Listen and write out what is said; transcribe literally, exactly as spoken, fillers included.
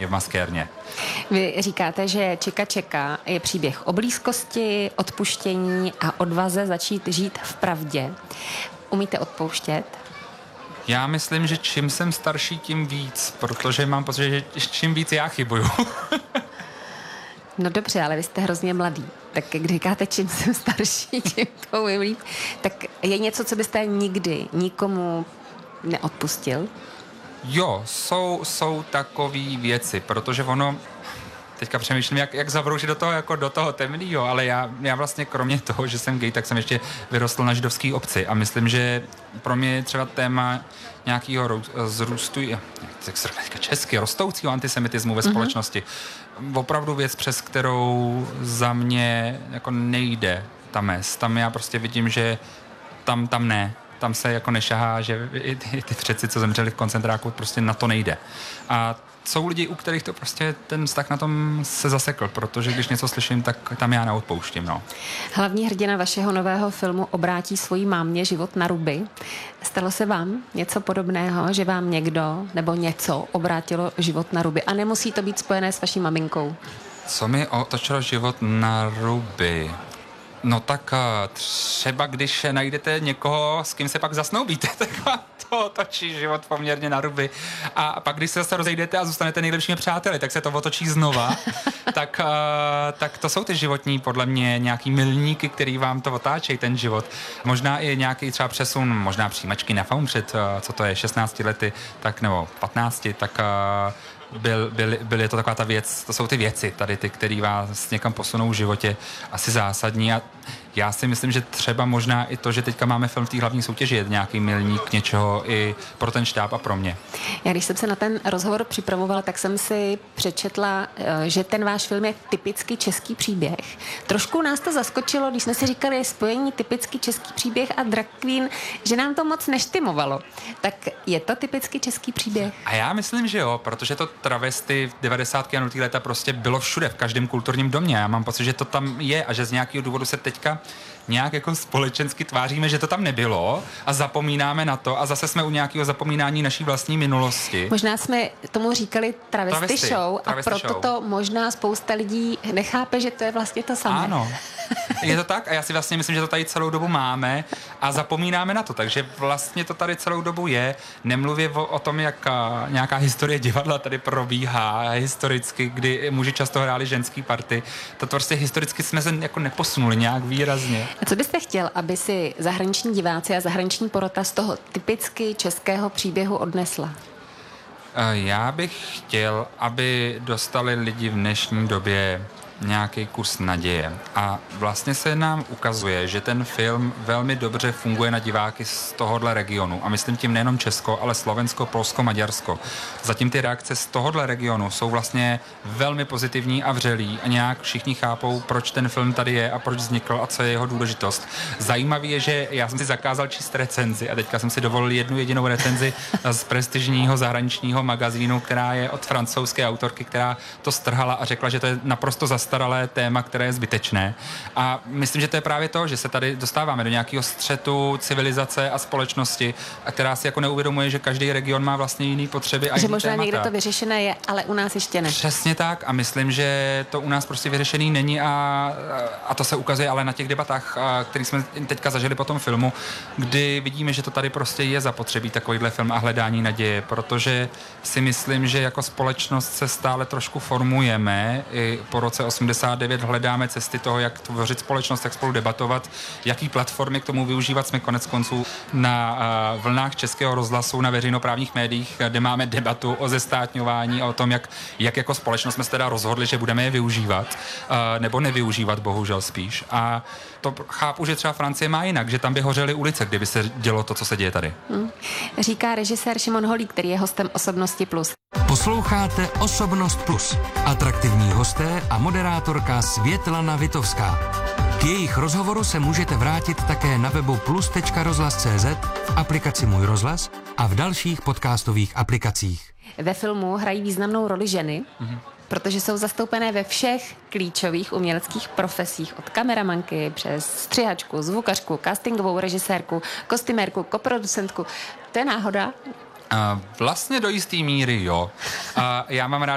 v maskérně. Vy říkáte, že Čika čeká je příběh o blízkosti, odpuštění a odvaze začít žít v pravdě. Umíte odpouštět? Já myslím, že čím jsem starší, tím víc, protože mám pocit, že čím víc já chybuju. No dobře, ale vy jste hrozně mladý. Tak když říkáte, čím jsem starší, tím to umím líp. Tak je něco, co byste nikdy nikomu neodpustil? Jo, jsou, jsou takové věci, protože ono, teďka přemýšlím, jak, jak zabroušit do toho, jako do toho temného, ale já, já vlastně kromě toho, že jsem gay, tak jsem ještě vyrostl na židovské obci a myslím, že pro mě je třeba téma nějakého zrůstu, jak se říká česky, rostoucího antisemitismu ve společnosti. Mm-hmm. Opravdu věc, přes kterou za mě jako nejde ta mez. Tam já prostě vidím, že tam, tam ne. Tam se jako nešahá, že i ty, i ty předci, co zemřeli v koncentráku, prostě na to nejde. A jsou lidi, u kterých to prostě ten vztah na tom se zasekl, protože když něco slyším, tak tam já neodpouštím, no. Hlavní hrdina vašeho nového filmu obrátí svojí mámě život na ruby. Stalo se vám něco podobného, že vám někdo nebo něco obrátilo život na ruby? A nemusí to být spojené s vaší maminkou. Co mi otočilo život na ruby? No tak třeba když najdete někoho, s kým se pak zasnoubíte, tak vám to otočí život poměrně na ruby. A pak když se zase rozejdete a zůstanete nejlepšími přáteli, tak se to otočí znova. tak, tak to jsou ty životní, podle mě, nějaký milníky, který vám to otáčejí, ten život. Možná i nějaký třeba přesun, možná přijímačky na faum před, co to je, šestnácti lety, tak nebo patnácti, tak Byl, byl, byl je to taková ta věc, to jsou ty věci tady, ty, které vás někam posunou v životě, asi zásadní a já si myslím, že třeba možná i to, že teďka máme film v té hlavní soutěži, je nějaký milník něčeho i pro ten štáb a pro mě. Já když jsem se na ten rozhovor připravovala, tak jsem si přečetla, že ten váš film je typicky český příběh. Trošku nás to zaskočilo, když jsme si říkali spojení typický český příběh a drag queen, že nám to moc neštimovalo. Tak je to typicky český příběh? A já myslím, že jo, protože to travesty v devadesátých a nultých léta prostě bylo všude, v každém kulturním domě. Já mám pocit, že to tam je a že z nějakého důvodu se teďka nějak jako společensky tváříme, že to tam nebylo a zapomínáme na to a zase jsme u nějakého zapomínání naší vlastní minulosti. Možná jsme tomu říkali travesty, travesty show a travesty proto show. To možná spousta lidí nechápe, že to je vlastně to samé. Ano. Je to tak a já si vlastně myslím, že to tady celou dobu máme a zapomínáme na to, takže vlastně to tady celou dobu je. Nemluvě o, o tom, jak a, nějaká historie divadla tady probíhá historicky, kdy muži často hráli ženský party. To prostě historicky jsme se jako neposunuli nějak výrazně. A co byste chtěl, aby si zahraniční diváci a zahraniční porota z toho typicky českého příběhu odnesla? Já bych chtěl, aby dostali lidi v dnešní době nějaký kus naděje. A vlastně se nám ukazuje, že ten film velmi dobře funguje na diváky z tohohle regionu. A myslím tím nejenom Česko, ale Slovensko, Polsko, Maďarsko. Zatím ty reakce z tohohle regionu jsou vlastně velmi pozitivní a vřelí a nějak všichni chápou, proč ten film tady je a proč vznikl a co je jeho důležitost. Zajímavý je, že já jsem si zakázal číst recenzi a teďka jsem si dovolil jednu jedinou recenzi z prestižního zahraničního magazínu, která je od francouzské autorky, která to strhala a řekla, že to je naprosto zastaralé téma, které je zbytečné. A myslím, že to je právě to, že se tady dostáváme do nějakého střetu civilizace a společnosti, a která si jako neuvědomuje, že každý region má vlastně jiný potřeby a že jiný možná témata. někde to vyřešené je, ale u nás ještě ne. Přesně tak a myslím, že to u nás prostě vyřešený není a, a to se ukazuje ale na těch debatách, které jsme teďka zažili po tom filmu, kdy vidíme, že to tady prostě je zapotřebí takovýhle film a hledání naděje, protože si myslím, že jako společnost se stále trošku formujeme. I po roce osmdesát devět hledáme cesty toho, jak tvořit společnost, jak spolu debatovat, jaký platformy k tomu využívat. Jsme konec konců na uh, vlnách Českého rozhlasu, na veřejnoprávních médiích, kde máme debatu o zestátňování, o tom, jak, jak jako společnost jsme se teda rozhodli, že budeme je využívat, uh, nebo nevyužívat, bohužel spíš. A to chápu, že třeba Francie má jinak, že tam by hořely ulice, kdyby se dělo to, co se děje tady. Hmm. Říká režisér Šimon Holík, který je hostem Osobnosti plus. Posloucháte Osobnost plus. Atraktivní hosté a moderátorka Světlana Vitovská. K jejich rozhovoru se můžete vrátit také na webu plus tečka rozhlas tečka cé zet, v aplikaci Můj rozhlas a v dalších podcastových aplikacích. Ve filmu hrají významnou roli ženy, mm-hmm. protože jsou zastoupené ve všech klíčových uměleckých profesích, od kameramanky přes střihačku, zvukařku, castingovou režisérku, kostymérku, koproducentku. To je náhoda? Uh, vlastně do jistý míry, jo. Uh, já mám rád,